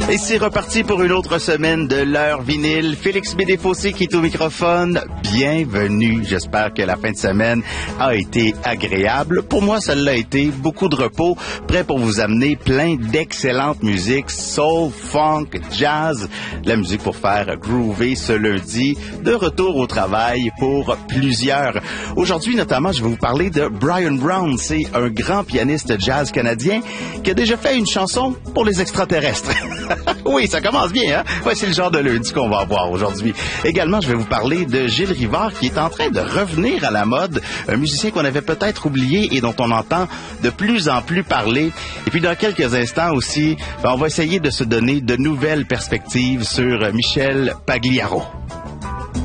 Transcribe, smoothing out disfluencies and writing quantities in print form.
Et c'est reparti pour une autre semaine de l'heure vinyle. Félix Bédéfossé qui est au microphone. Bienvenue. J'espère que la fin de semaine a été agréable. Pour moi, ça l'a été. Beaucoup de repos. Prêt pour vous amener plein d'excellentes musiques. Soul, funk, jazz. De la musique pour faire groover ce lundi. De retour au travail pour plusieurs. Aujourd'hui, notamment, je vais vous parler de Brian Brown. C'est un grand pianiste jazz canadien qui a déjà fait une chanson pour les extraterrestres. Oui, ça commence bien, hein? Ouais, c'est le genre de lundi qu'on va avoir aujourd'hui. Également, je vais vous parler de Gilles Rivard qui est en train de revenir à la mode. Un musicien qu'on avait peut-être oublié et dont on entend de plus en plus parler. Et puis, dans quelques instants aussi, on va essayer de se donner de nouvelles perspectives sur Michel Pagliaro.